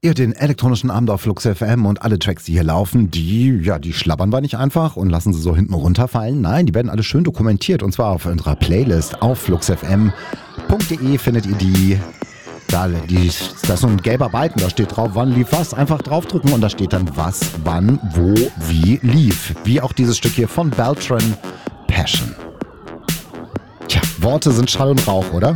Ja, den elektronischen Abend auf Flux FM und alle Tracks, die hier laufen, die schlabbern wir nicht einfach und lassen sie so hinten runterfallen. Nein, die werden alle schön dokumentiert und zwar auf unserer Playlist auf fluxfm.de findet ihr die. Da ist so ein gelber Balken, da steht drauf, wann lief was. Einfach draufdrücken und da steht dann was, wann, wo, wie lief. Wie auch dieses Stück hier von Beltran, Passion. Tja, Worte sind Schall und Rauch, oder?